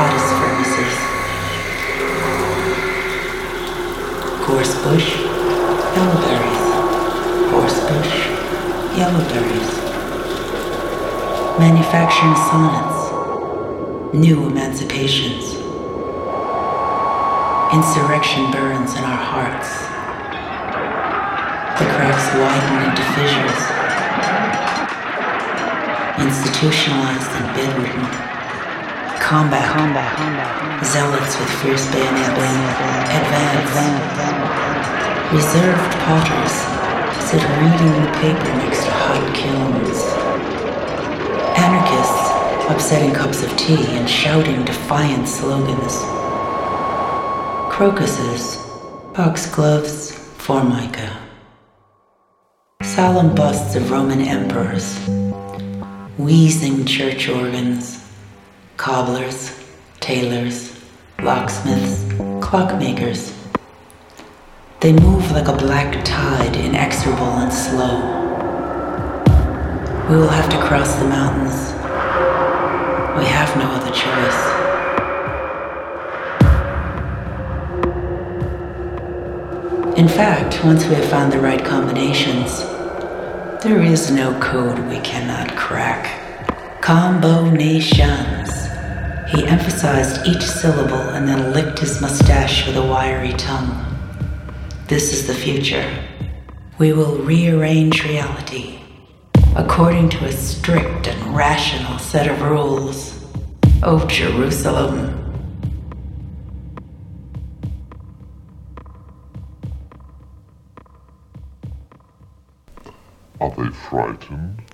hottest furnaces. Gorse bush, yellowberries. Gorse bush, yellowberries. Manufacturing sonnets, new emancipations. Insurrection burns in our hearts. The cracks widen into fissures. Institutionalized and bedridden. Combat. Zealots with fierce bayonets. Advance. Reserved potters sit reading the paper next to hot kilns. Anarchists upsetting cups of tea and shouting defiant slogans. Crocuses, foxgloves, formica. Solemn busts of Roman emperors. Wheezing church organs. Cobblers, tailors, locksmiths, clockmakers. They move like a black tide, inexorable and slow. We will have to cross the mountains. We have no other choice. In fact, once we have found the right combinations, there is no code we cannot crack. Combinations. He emphasized each syllable and then licked his mustache with a wiry tongue. This is the future. We will rearrange reality according to a strict and rational set of rules. O Jerusalem. Are they frightened?